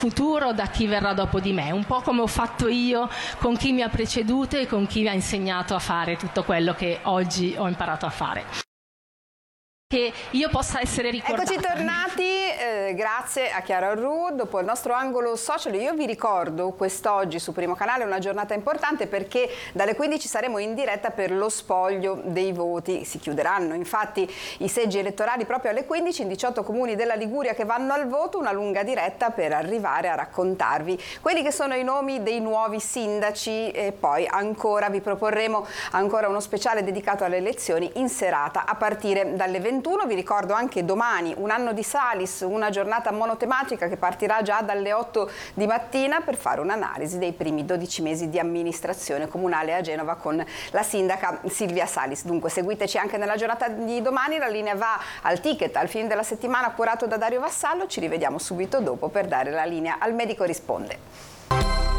futuro da chi verrà dopo di me, un po' come ho fatto io con chi mi ha preceduto e con chi mi ha insegnato a fare tutto quello che oggi ho imparato a fare. Che io possa essere ricordata. Eccoci tornati, grazie a Chiara Arrù. Dopo il nostro angolo social, io vi ricordo quest'oggi su Primo Canale è una giornata importante perché dalle 15 saremo in diretta per lo spoglio dei voti. Si chiuderanno infatti i seggi elettorali proprio alle 15 in 18 comuni della Liguria che vanno al voto, una lunga diretta per arrivare a raccontarvi quelli che sono i nomi dei nuovi sindaci e poi ancora vi proporremo ancora uno speciale dedicato alle elezioni in serata a partire dalle 21. Vi ricordo anche domani un anno di Salis, una giornata monotematica che partirà già dalle 8 di mattina per fare un'analisi dei primi 12 mesi di amministrazione comunale a Genova con la sindaca Silvia Salis. Dunque seguiteci anche nella giornata di domani, la linea va al ticket, al film della settimana curato da Dario Vassallo, ci rivediamo subito dopo per dare la linea al Medico Risponde.